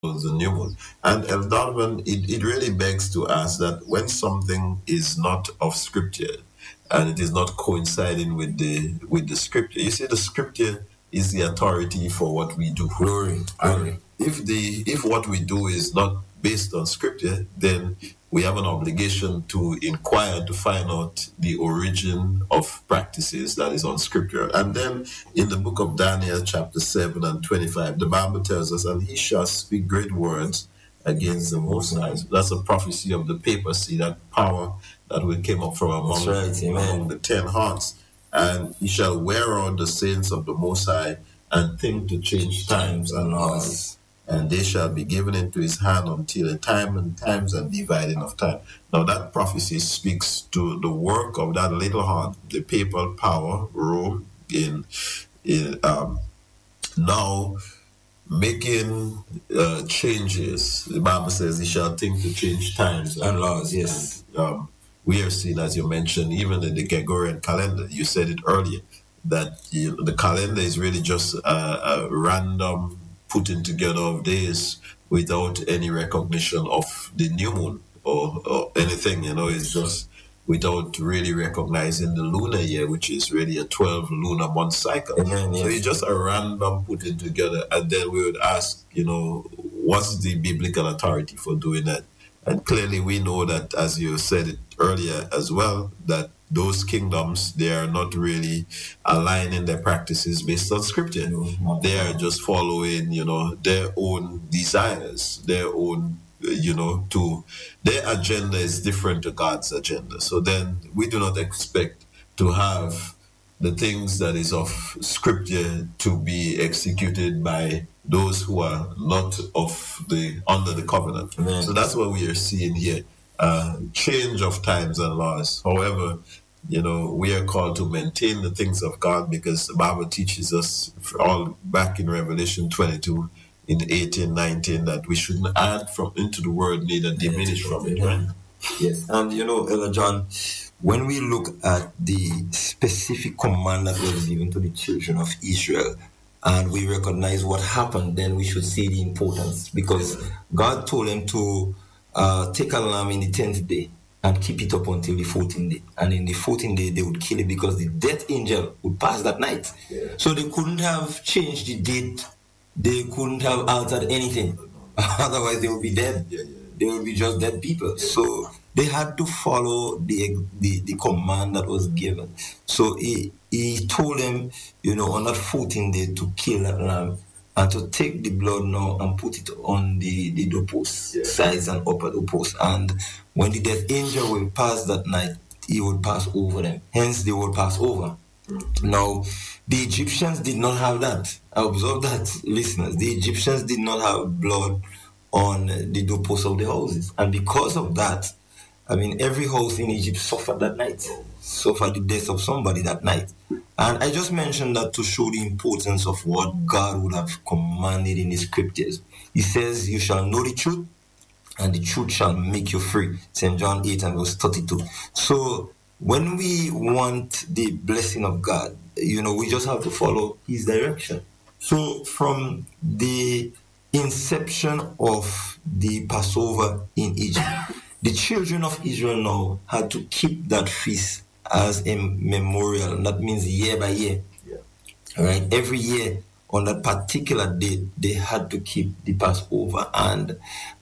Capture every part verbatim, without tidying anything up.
was the new moon. And El Donovan, it, it really begs to ask that when something is not of scripture and it is not coinciding with the with the scripture, you see, the scripture is the authority for what we do. Glory, glory. And if the if what we do is not based on scripture, then we have an obligation to inquire to find out the origin of practices that is on scripture. And then in the book of Daniel, chapter seven and twenty-five, the Bible tells us, and he shall speak great words against the Most High. So that's a prophecy of the papacy, that power that will came up from among, right, among the ten hearts. And he shall wear out the saints of the Most High and think to change times and laws. And they shall be given into his hand until a time and times and dividing of time. Now that prophecy speaks to the work of that little horn, the papal power, Rome, in, in um, now making uh, changes. The Bible says he shall think to change times and laws, yes. And, um, we are seeing, as you mentioned, even in the Gregorian calendar, you said it earlier, that you know, the calendar is really just a, a random putting together of days without any recognition of the new moon or, or anything, you know, it's just without really recognizing the lunar year, which is really a twelve lunar month cycle. Amen, yes. So it's just a random putting together, and then we would ask, you know, what's the biblical authority for doing that? And clearly we know that, as you said it earlier as well, that those kingdoms, they are not really aligning their practices based on scripture. They are just following, you know, their own desires, their own, you know, to their agenda is different to God's agenda. So then we do not expect to have the things that is of scripture to be executed by those who are not of the under the covenant. Amen. So that's what we are seeing here. Uh, change of times and laws. However, you know, we are called to maintain the things of God, because the Bible teaches us all back in Revelation twenty-two, in eighteen, nineteen, that we shouldn't add from into the word, neither diminish from it. Right? Yes, and you know, Elder John, when we look at the specific command that was given to the children of Israel, and we recognize what happened, then we should see the importance, because God told them to uh, take a lamb in the tenth day and keep it up until the fourteenth day. And in the fourteenth day, they would kill it because the death angel would pass that night. Yeah. So they couldn't have changed the date. They couldn't have altered anything. Otherwise, they would be dead. Yeah, yeah. They would be just dead people. Yeah. So they had to follow the, the, the command that was given. So he, he told them, you know, on that fourteenth day to kill that lamb and to take the blood now and put it on the, the doorpost, yeah. sides and upper doorpost. And when the death angel will pass that night, he would pass over them. Hence, they would pass over. Mm-hmm. Now, the Egyptians did not have that. Observe that, listeners. The Egyptians did not have blood on the doorpost of the houses. And because of that, I mean, every house in Egypt suffered that night, suffered the death of somebody that night. And I just mentioned that to show the importance of what God would have commanded in the scriptures. He says, you shall know the truth, and the truth shall make you free. Saint John eight and verse thirty-two. So when we want the blessing of God, you know, we just have to follow his direction. So from the inception of the Passover in Egypt, the children of Israel now had to keep that feast as a memorial. And that means year by year. Yeah. All right. Every year on that particular day, they had to keep the Passover, and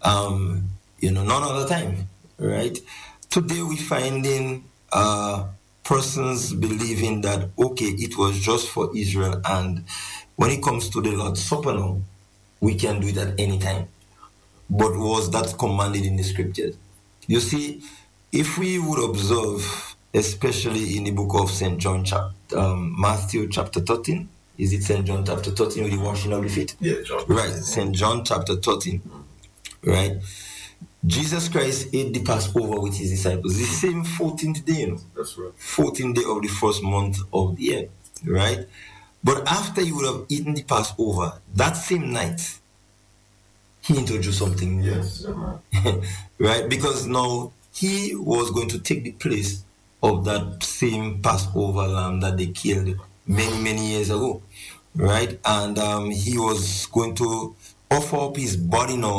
um, you know, none other time. Right. Today we finding uh, persons believing that okay, it was just for Israel, and when it comes to the Lord's Supper now, we can do it at any time. But was that commanded in the scriptures? You see, if we would observe, especially in the book of Saint John, chapter, um, Matthew chapter thirteen, is it Saint John chapter thirteen with the washing of the feet? Yeah, John. Right, Saint John chapter thirteen, right? Jesus Christ ate the Passover with his disciples, the same fourteenth day, you know? That's right. fourteenth day of the first month of the year, right? But after you would have eaten the Passover, that same night, he introduced something new. Yes. Right? Because now he was going to take the place of that same Passover lamb that they killed many, many years ago. Right? And um, he was going to offer up his body now